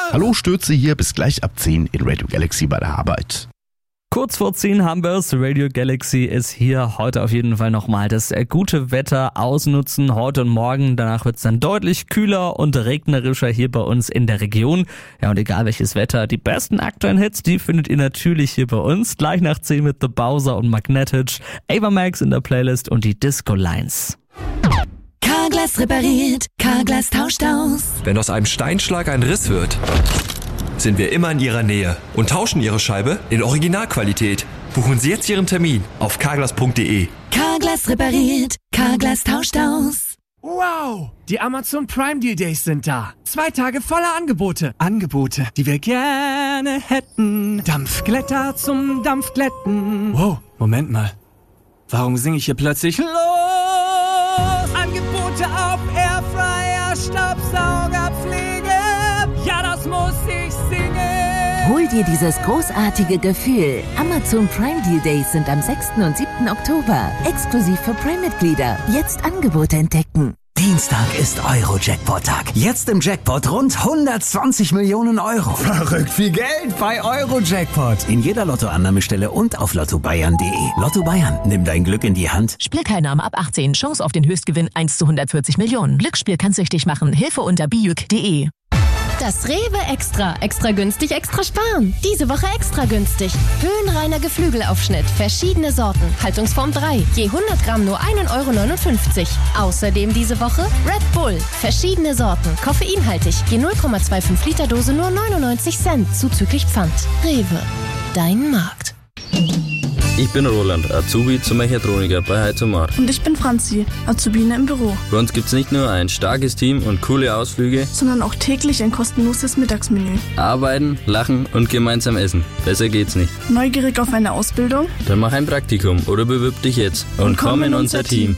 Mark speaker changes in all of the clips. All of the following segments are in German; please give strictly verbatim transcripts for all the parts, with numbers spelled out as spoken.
Speaker 1: Hallo Stürze hier, bis gleich ab zehn in Radio Galaxy bei der Arbeit.
Speaker 2: Kurz vor zehn haben wir es. Radio Galaxy ist hier. Heute auf jeden Fall nochmal das gute Wetter ausnutzen. Heute und morgen. Danach wird es dann deutlich kühler und regnerischer hier bei uns in der Region. Ja, und egal welches Wetter, die besten aktuellen Hits, die findet ihr natürlich hier bei uns. Gleich nach zehn mit The Bowser und Magnetic, Ava Max in der Playlist und die Disco Lines.
Speaker 3: Carglass repariert, Carglass tauscht aus.
Speaker 4: Wenn aus einem Steinschlag ein Riss wird, sind wir immer in Ihrer Nähe und tauschen Ihre Scheibe in Originalqualität. Buchen Sie jetzt Ihren Termin auf carglass punkt de.
Speaker 3: Carglass repariert, Carglass tauscht aus.
Speaker 5: Wow, die Amazon Prime Deal Days sind da. Zwei Tage voller Angebote. Angebote, die wir gerne hätten. Dampfglätter zum Dampfglätten. Wow, Moment mal. Warum singe ich hier plötzlich los? Angebote auf Airfryer, Staubsauger, Pflege. Ja, das muss ich singen.
Speaker 3: Hol dir dieses großartige Gefühl. Amazon Prime Deal Days sind am sechsten und siebten Oktober. Exklusiv für Prime-Mitglieder. Jetzt Angebote entdecken.
Speaker 6: Dienstag ist Euro-Jackpot-Tag. Jetzt im Jackpot rund hundertzwanzig Millionen Euro. Verrückt viel Geld bei Euro-Jackpot. In jeder Lottoannahmestelle und auf lotto bayern punkt de. Lotto Bayern, nimm dein Glück in die Hand.
Speaker 7: Spielteilnahme ab achtzehn. Chance auf den Höchstgewinn eins zu hundertvierzig Millionen. Glücksspiel kann süchtig machen. Hilfe unter bijuk punkt de.
Speaker 8: Das Rewe Extra. Extra günstig, extra sparen. Diese Woche extra günstig. Höhenreiner Geflügelaufschnitt. Verschiedene Sorten. Haltungsform drei. Je hundert Gramm nur ein Euro neunundfünfzig. Außerdem diese Woche Red Bull. Verschiedene Sorten. Koffeinhaltig. Je null Komma fünfundzwanzig Liter Dose nur neunundneunzig Cent. Zuzüglich Pfand. Rewe. Dein Markt.
Speaker 9: Ich bin Roland, Azubi zum Mechatroniker bei Heizumar.
Speaker 10: Und ich bin Franzi, Azubine im Büro.
Speaker 9: Bei uns gibt's nicht nur ein starkes Team und coole Ausflüge,
Speaker 10: sondern auch täglich ein kostenloses Mittagsmenü.
Speaker 9: Arbeiten, lachen und gemeinsam essen. Besser geht's nicht.
Speaker 10: Neugierig auf eine Ausbildung?
Speaker 9: Dann mach ein Praktikum oder bewirb dich jetzt und, und komm in unser Team.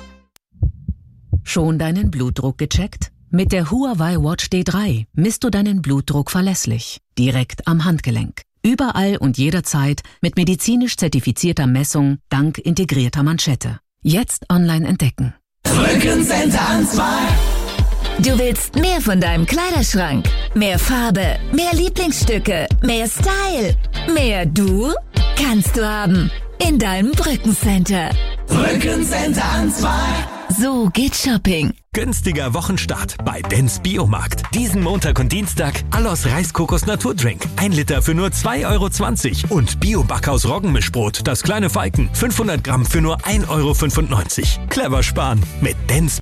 Speaker 11: Schon deinen Blutdruck gecheckt? Mit der Huawei Watch D drei misst du deinen Blutdruck verlässlich, direkt am Handgelenk. Überall und jederzeit mit medizinisch zertifizierter Messung dank integrierter Manschette. Jetzt online entdecken.
Speaker 3: Rückencenter zwei.
Speaker 12: Du willst mehr von deinem Kleiderschrank, mehr Farbe, mehr Lieblingsstücke, mehr Style, mehr du? Kannst du haben in deinem Brückencenter.
Speaker 3: Rückencenter zwei.
Speaker 12: So geht Shopping.
Speaker 13: Günstiger Wochenstart bei Dens Biomarkt. Diesen Montag und Dienstag Allos Reiskokos Naturdrink. Ein Liter für nur zwei Euro zwanzig. Und Bio-Backhaus Roggenmischbrot, das kleine Falken. fünfhundert Gramm für nur ein Euro fünfundneunzig. Clever sparen mit Dens.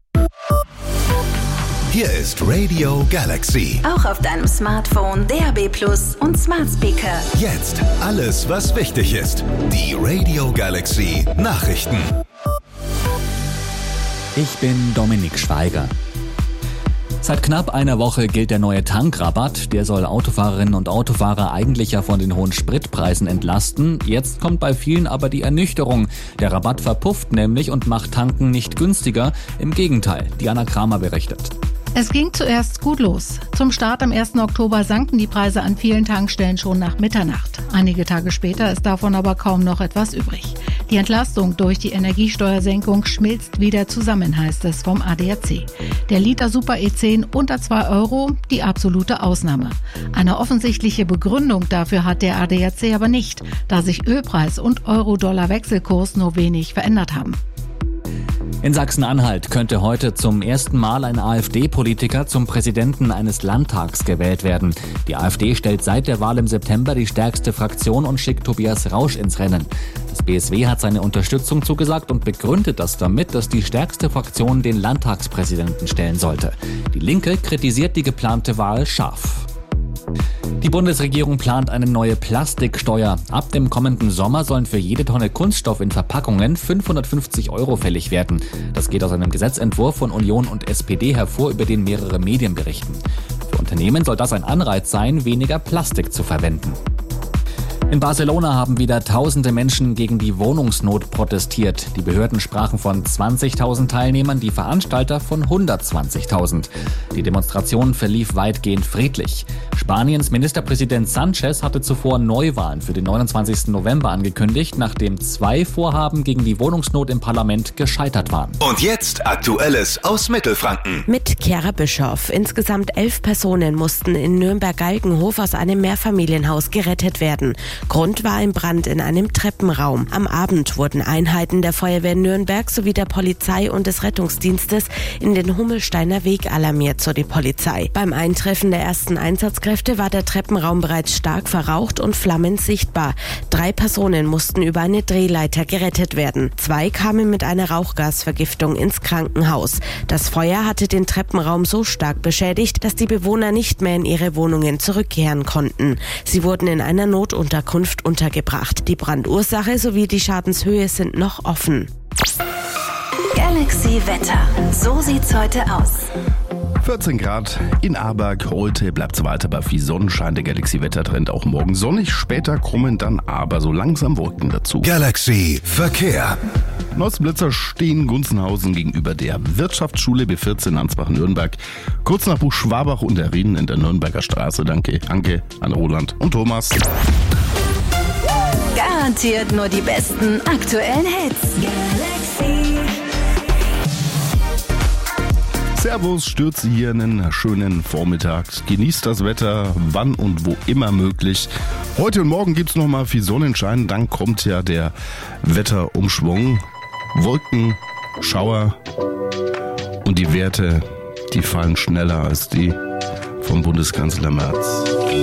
Speaker 14: Hier ist Radio Galaxy.
Speaker 15: Auch auf deinem Smartphone, D A B Plus und Smart Speaker.
Speaker 14: Jetzt alles, was wichtig ist. Die Radio Galaxy Nachrichten.
Speaker 16: Ich bin Dominik Schweiger. Seit knapp einer Woche gilt der neue Tankrabatt. Der soll Autofahrerinnen und Autofahrer eigentlich ja von den hohen Spritpreisen entlasten. Jetzt kommt bei vielen aber die Ernüchterung. Der Rabatt verpufft nämlich und macht Tanken nicht günstiger. Im Gegenteil, Diana Kramer berichtet.
Speaker 17: Es ging zuerst gut los. Zum Start am ersten Oktober sanken die Preise an vielen Tankstellen schon nach Mitternacht. Einige Tage später ist davon aber kaum noch etwas übrig. Die Entlastung durch die Energiesteuersenkung schmilzt wieder zusammen, heißt es vom A D A C. Der Liter Super E zehn unter zwei Euro, die absolute Ausnahme. Eine offensichtliche Begründung dafür hat der A D A C aber nicht, da sich Ölpreis und Euro-Dollar-Wechselkurs nur wenig verändert haben.
Speaker 16: In Sachsen-Anhalt könnte heute zum ersten Mal ein AfD-Politiker zum Präsidenten eines Landtags gewählt werden. Die AfD stellt seit der Wahl im September die stärkste Fraktion und schickt Tobias Rausch ins Rennen. Das B S W hat seine Unterstützung zugesagt und begründet das damit, dass die stärkste Fraktion den Landtagspräsidenten stellen sollte. Die Linke kritisiert die geplante Wahl scharf. Die Bundesregierung plant eine neue Plastiksteuer. Ab dem kommenden Sommer sollen für jede Tonne Kunststoff in Verpackungen fünfhundertfünfzig Euro fällig werden. Das geht aus einem Gesetzentwurf von Union und S P D hervor, über den mehrere Medien berichten. Für Unternehmen soll das ein Anreiz sein, weniger Plastik zu verwenden. In Barcelona haben wieder tausende Menschen gegen die Wohnungsnot protestiert. Die Behörden sprachen von zwanzigtausend Teilnehmern, die Veranstalter von hundertzwanzigtausend. Die Demonstration verlief weitgehend friedlich. Spaniens Ministerpräsident Sanchez hatte zuvor Neuwahlen für den neunundzwanzigsten November angekündigt, nachdem zwei Vorhaben gegen die Wohnungsnot im Parlament gescheitert waren.
Speaker 14: Und jetzt Aktuelles aus Mittelfranken.
Speaker 18: Mit Chiara Bischoff. Insgesamt elf Personen mussten in Nürnberg-Galgenhof aus einem Mehrfamilienhaus gerettet werden. Grund war ein Brand in einem Treppenraum. Am Abend wurden Einheiten der Feuerwehr Nürnberg sowie der Polizei und des Rettungsdienstes in den Hummelsteiner Weg alarmiert, so die Polizei. Beim Eintreffen der ersten Einsatzkräfte war der Treppenraum bereits stark verraucht und Flammen sichtbar. Drei Personen mussten über eine Drehleiter gerettet werden. Zwei kamen mit einer Rauchgasvergiftung ins Krankenhaus. Das Feuer hatte den Treppenraum so stark beschädigt, dass die Bewohner nicht mehr in ihre Wohnungen zurückkehren konnten. Sie wurden in einer Notunterkunft untergebracht. Die Brandursache sowie die Schadenshöhe sind noch offen.
Speaker 15: Galaxy Wetter. So sieht's heute aus.
Speaker 1: vierzehn Grad in Aberg. Heute bleibt es weiter bei viel Sonnenschein. Der Galaxy-Wettertrend auch morgen sonnig. Später kommen dann aber so langsam Wolken dazu.
Speaker 14: Galaxy Verkehr.
Speaker 1: Neuesten Blitzer stehen Gunzenhausen gegenüber der Wirtschaftsschule B vierzehn Ansbach-Nürnberg. Kurz nach Buch-Schwabach und der Reden in der Nürnberger Straße. Danke, Anke, an Roland und Thomas.
Speaker 15: Garantiert nur die besten aktuellen Hits. Galaxy.
Speaker 1: Servus, stürze hier einen schönen Vormittag. Genießt das Wetter, wann und wo immer möglich. Heute und morgen gibt es nochmal viel Sonnenschein. Dann kommt ja der Wetterumschwung. Wolken, Schauer und die Werte, die fallen schneller als die vom Bundeskanzler Merz.